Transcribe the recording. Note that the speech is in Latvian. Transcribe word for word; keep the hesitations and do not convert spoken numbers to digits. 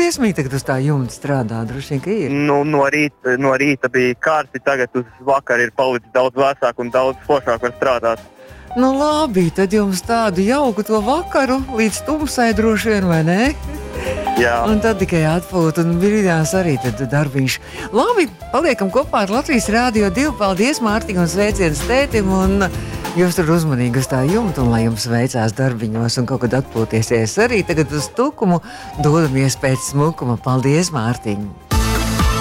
briesmīgi tagad uz tā jumta strādā, droši vien, ka ir. Nu, no, rīta, no rīta bija kārti, tagad uz vakaru ir palicis daudz vēsāk un daudz foršāk var strādāt. Nu labi, tad jums tādu jauku to vakaru līdz tumsai droši vien, vai ne? Jā. Un tad tikai atpūta un brīdās arī tad darbiņš. Labi, paliekam kopā ar Latvijas Rādio divi. Paldies, Mārtiņ, un sveiciens tētim. Un jūs tur uzmanīgi uz tā jumta, un lai jums veicās darbiņos un kaut kad atpūtiesies arī tagad uz tukumu, dodamies pēc smukuma. Paldies, Mārtiņ!